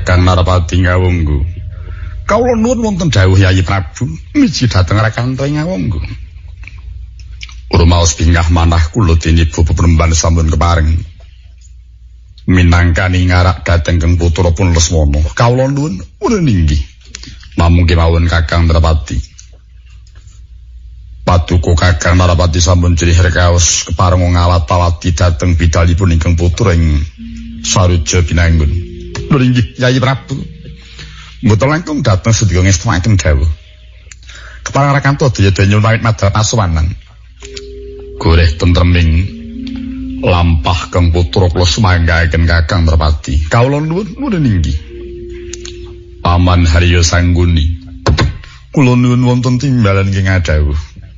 Kakang Narapati ngawunggu. Kawula nuwun wonten dawuh Yayi Prabu, miji dhateng Rakantri ngawunggu. Rumaos bingah manah kula tinibu peperemban sampun kepareng. Minangkani ngarak dhateng Kang Putra pun Lesmana. Kawula nuwun urun inggih. Namung kemawon Kakang Narapati. Paduka Kakang Narapati sampun jrih rekaos kepareng ngawat-awati dhateng bidalipun ingkang putra ing Saruja Binanggun. Lho inggih Yayi Prabu. Mboten langkung dhateng sedaya ngestakaken dawuh. Kepareng Rakanto daya-daya nyuwun madhal pasuwanan. Goreh tentreming lampah Kang Putra kula sumanggaken Kakang Narapati. Kawula nuwun inggih. Paman Harya Sangguni. Kula nuwun wonten timbalan ingkang adhawuh.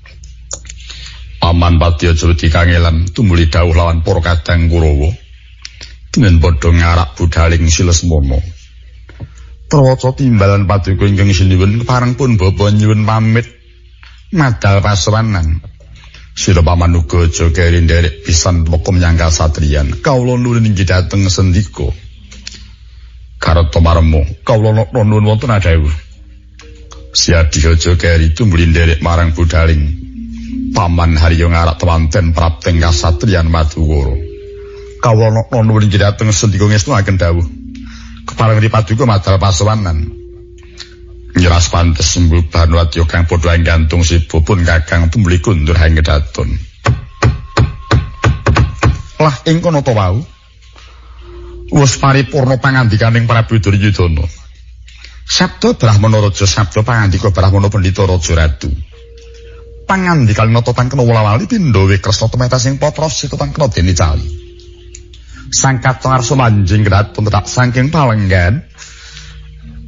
Paman Padyaja dikangelan tumuli dawuh lawan para kadang Kurawa. Denen padha ngarak budhaling Silesmana. Trawaca timbalan paduka ingkang sinuwun kepareng pun bapa nyuwun pamit madhal pasuwanan. Sira paman uga aja keri nderek pisan mokom nyang kasatriyan. Kawula nuwun inggih dhateng sendika. Karata marmo, kawula nuwun wonten adhawuh. Siadi aja keri tumuli nderek marang budhaling Paman Harya ngarak temanten prapteng kasatriyan Madukara. Kawula nuwun inggih dhateng sendika ngestakaken dawuh. Kepareng paduka madhal pasuwanan. Nyeras pantes sembuh Banwatya kang padha gantung sibupun Kakang tumuli kundur hanggedaton. Lah ing kono to wau. Wis paripurna pangandikaning Prabu Duryudana. Sabda Brahmana Raja sabda pangandika Brahmana Pandhita Raja Ratu. Pangandikan nata tangkena wala-wali pindha Wikresna temeta sing patra sita tangkena dene cali. Sangkat ngarsa manjing gratun tetap saking palenggan.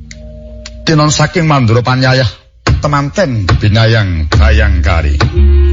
Tinon saking mandura panyayah temanten binayang bayangkari.